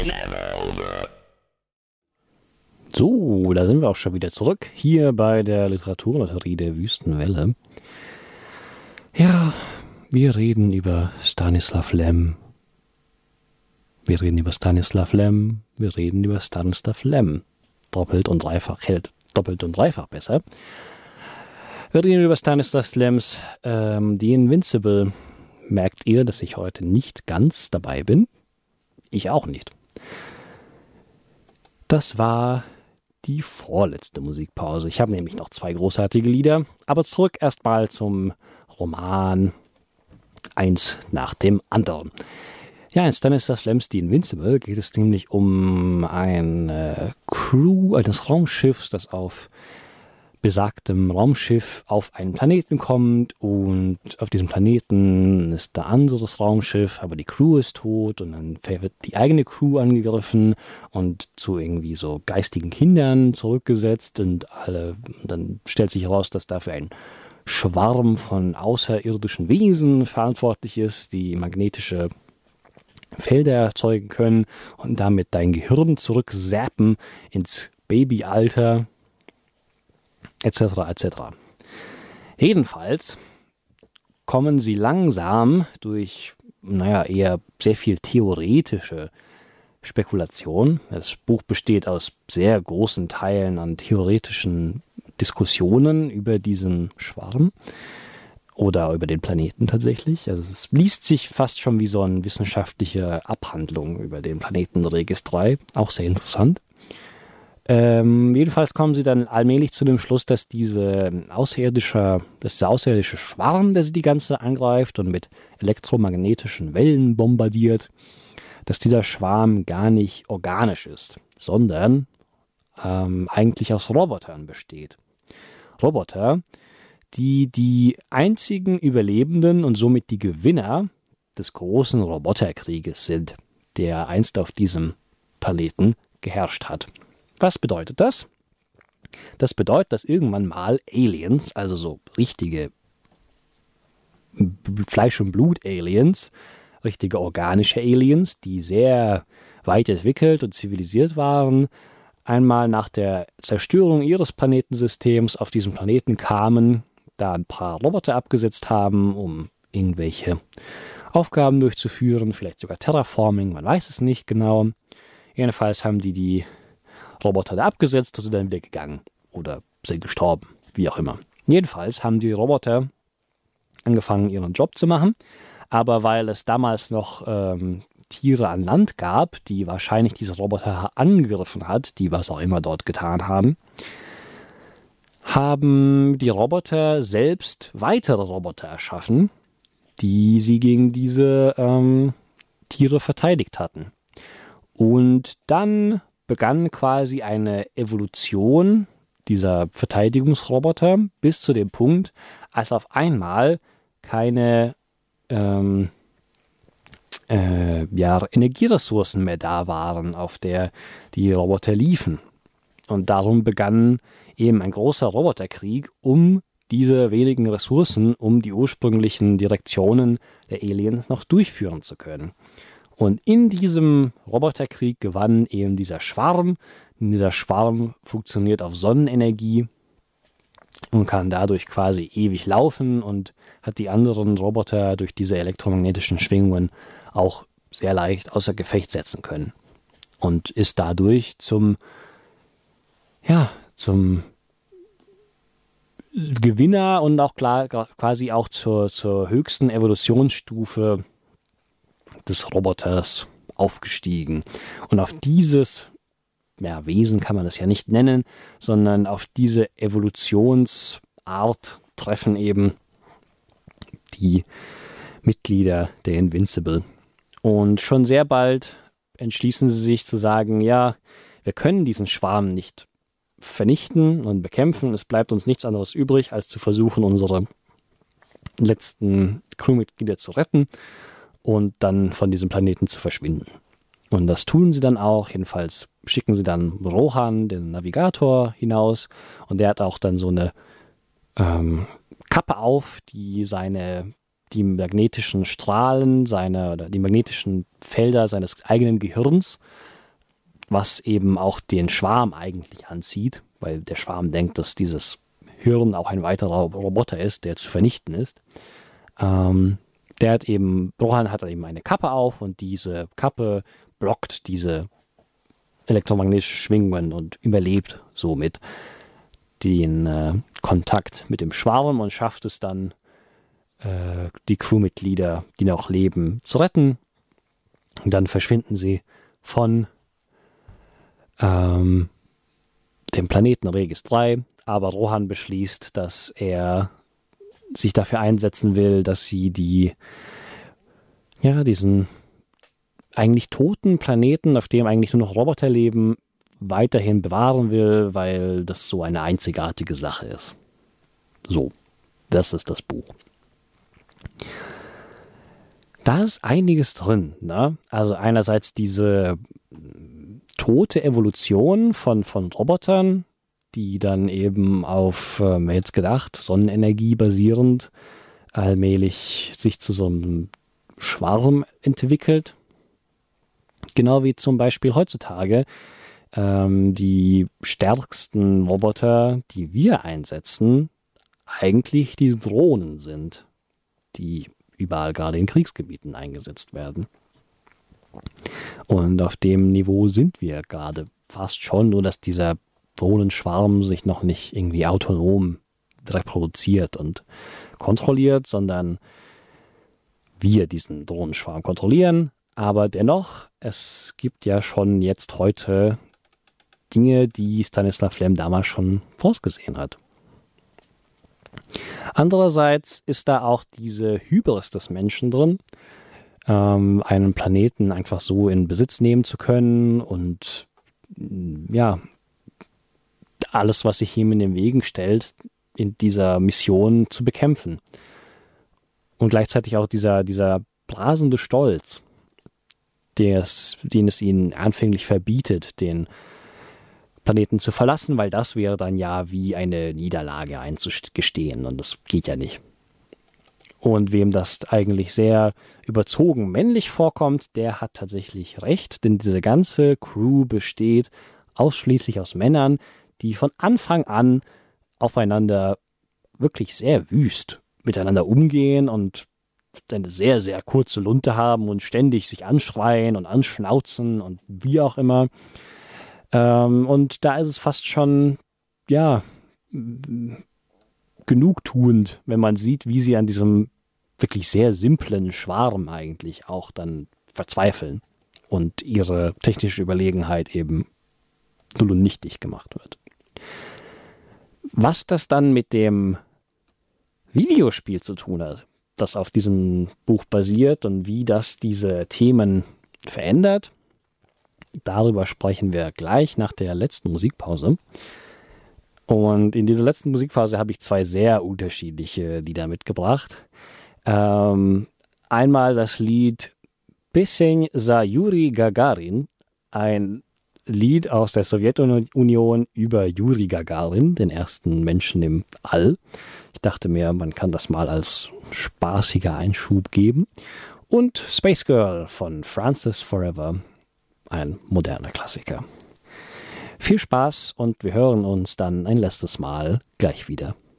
So, da sind wir auch schon wieder zurück, hier bei der Literaturlotterie der Wüstenwelle. Ja, wir reden über Stanislav Lem. Wir reden über Stanislav Lem. Wir reden über Stanislav Lem. Doppelt und dreifach besser. Wir reden über Stanislav Lems The Invincible. Merkt ihr, dass ich heute nicht ganz dabei bin? Ich auch nicht. Das war die vorletzte Musikpause. Ich habe nämlich noch 2 großartige Lieder. Aber zurück erstmal zum Roman, eins nach dem anderen. Ja, in Stanislav Lems The Invincible geht es nämlich um eine Crew eines Raumschiffs, das auf besagtem Raumschiff auf einen Planeten kommt, und auf diesem Planeten ist ein anderes Raumschiff, aber die Crew ist tot, und dann wird die eigene Crew angegriffen und zu irgendwie so geistigen Kindern zurückgesetzt, und dann stellt sich heraus, dass dafür ein Schwarm von außerirdischen Wesen verantwortlich ist, die magnetische Felder erzeugen können und damit dein Gehirn zurückzappen ins Babyalter, etc. etc. Jedenfalls kommen sie langsam durch, eher sehr viel theoretische Spekulation. Das Buch besteht aus sehr großen Teilen an theoretischen Diskussionen über diesen Schwarm oder über den Planeten tatsächlich. Also es liest sich fast schon wie so eine wissenschaftliche Abhandlung über den Planeten Regis 3. Auch sehr interessant. Jedenfalls kommen sie dann allmählich zu dem Schluss, dass dieser außerirdische Schwarm, der sie die ganze angreift und mit elektromagnetischen Wellen bombardiert, dass dieser Schwarm gar nicht organisch ist, sondern eigentlich aus Robotern besteht. Roboter, die einzigen Überlebenden und somit die Gewinner des großen Roboterkrieges sind, der einst auf diesem Planeten geherrscht hat. Was bedeutet das? Das bedeutet, dass irgendwann mal Aliens, also so richtige Fleisch- und Blut-Aliens, richtige organische Aliens, die sehr weit entwickelt und zivilisiert waren, einmal nach der Zerstörung ihres Planetensystems auf diesen Planeten kamen, da ein paar Roboter abgesetzt haben, um irgendwelche Aufgaben durchzuführen, vielleicht sogar Terraforming, man weiß es nicht genau. Jedenfalls haben die Roboter da abgesetzt und sind dann wieder gegangen oder sind gestorben, wie auch immer. Jedenfalls haben die Roboter angefangen, ihren Job zu machen, aber weil es damals noch Tiere an Land gab, die wahrscheinlich diese Roboter angegriffen hat, die was auch immer dort getan haben, haben die Roboter selbst weitere Roboter erschaffen, die sie gegen diese Tiere verteidigt hatten. Und dann begann quasi eine Evolution dieser Verteidigungsroboter bis zu dem Punkt, als auf einmal keine Energieressourcen mehr da waren, auf der die Roboter liefen. Und darum begann eben ein großer Roboterkrieg um diese wenigen Ressourcen, um die ursprünglichen Direktionen der Aliens noch durchführen zu können. Und in diesem Roboterkrieg gewann eben dieser Schwarm. Und dieser Schwarm funktioniert auf Sonnenenergie und kann dadurch quasi ewig laufen und hat die anderen Roboter durch diese elektromagnetischen Schwingungen auch sehr leicht außer Gefecht setzen können. Und ist dadurch zum Gewinner und auch quasi auch zur höchsten Evolutionsstufe des Roboters aufgestiegen. Und auf dieses Wesen kann man das ja nicht nennen, sondern auf diese Evolutionsart treffen eben die Mitglieder der Invincible. Und schon sehr bald entschließen sie sich zu sagen, ja, wir können diesen Schwarm nicht vernichten und bekämpfen. Es bleibt uns nichts anderes übrig, als zu versuchen, unsere letzten Crewmitglieder zu retten und dann von diesem Planeten zu verschwinden. Und das tun sie dann auch. Jedenfalls schicken sie dann Rohan, den Navigator, hinaus. Und der hat auch dann so eine Kappe auf, die die magnetischen Strahlen, die magnetischen Felder seines eigenen Gehirns was eben auch den Schwarm eigentlich anzieht, weil der Schwarm denkt, dass dieses Hirn auch ein weiterer Roboter ist, der zu vernichten ist. Rohan hat eben eine Kappe auf und diese Kappe blockt diese elektromagnetischen Schwingungen und überlebt somit den Kontakt mit dem Schwarm und schafft es dann, die Crewmitglieder, die noch leben, zu retten. Und dann verschwinden sie von dem Planeten Regis 3, aber Rohan beschließt, dass er sich dafür einsetzen will, dass sie diesen eigentlich toten Planeten, auf dem eigentlich nur noch Roboter leben, weiterhin bewahren will, weil das so eine einzigartige Sache ist. So, das ist das Buch. Da ist einiges drin, ne? Also einerseits diese tote Evolution von Robotern, die dann eben auf, jetzt gedacht, Sonnenenergie basierend allmählich sich zu so einem Schwarm entwickelt. Genau wie zum Beispiel heutzutage die stärksten Roboter, die wir einsetzen, eigentlich die Drohnen sind, die überall gerade in Kriegsgebieten eingesetzt werden. Und auf dem Niveau sind wir gerade fast schon, nur dass dieser Drohnenschwarm sich noch nicht irgendwie autonom reproduziert und kontrolliert, sondern wir diesen Drohnenschwarm kontrollieren. Aber dennoch, es gibt ja schon jetzt heute Dinge, die Stanislav Lem damals schon vorausgesehen hat. Andererseits ist da auch diese Hybris des Menschen drin, einen Planeten einfach so in Besitz nehmen zu können und alles, was sich ihm in den Weg stellt, in dieser Mission zu bekämpfen. Und gleichzeitig auch dieser blasende Stolz, den es ihnen anfänglich verbietet, den Planeten zu verlassen, weil das wäre dann ja wie eine Niederlage einzugestehen und das geht ja nicht. Und wem das eigentlich sehr überzogen männlich vorkommt, der hat tatsächlich recht, denn diese ganze Crew besteht ausschließlich aus Männern, die von Anfang an aufeinander wirklich sehr wüst miteinander umgehen und eine sehr, sehr kurze Lunte haben und ständig sich anschreien und anschnauzen und wie auch immer. Und da ist es fast schon, genugtuend, wenn man sieht, wie sie an diesem wirklich sehr simplen Schwarm eigentlich auch dann verzweifeln und ihre technische Überlegenheit eben null und nichtig gemacht wird. Was das dann mit dem Videospiel zu tun hat, das auf diesem Buch basiert und wie das diese Themen verändert, darüber sprechen wir gleich nach der letzten Musikpause. Und in dieser letzten Musikpause habe ich zwei sehr unterschiedliche Lieder mitgebracht. Einmal das Lied Pieseň za Juri Gagarin, ein Lied aus der Sowjetunion über Juri Gagarin, den ersten Menschen im All. Ich dachte mir, man kann das mal als spaßiger Einschub geben. Und Space Girl von Francis Forever, ein moderner Klassiker. Viel Spaß und wir hören uns dann ein letztes Mal gleich wieder.